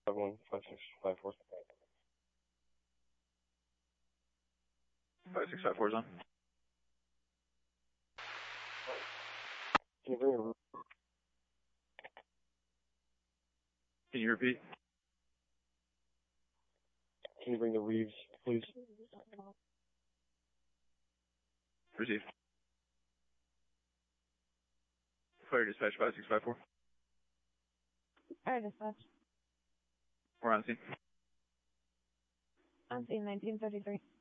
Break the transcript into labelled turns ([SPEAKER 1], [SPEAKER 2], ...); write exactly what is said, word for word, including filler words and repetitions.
[SPEAKER 1] one five six five four.
[SPEAKER 2] five six five four is on.
[SPEAKER 1] Can you bring a,
[SPEAKER 2] Can you repeat?
[SPEAKER 1] can you bring the Reeves, please?
[SPEAKER 2] Received. Fire dispatch five six five four.
[SPEAKER 3] Fire dispatch.
[SPEAKER 2] We're on scene.
[SPEAKER 3] On scene nineteen thirty-three.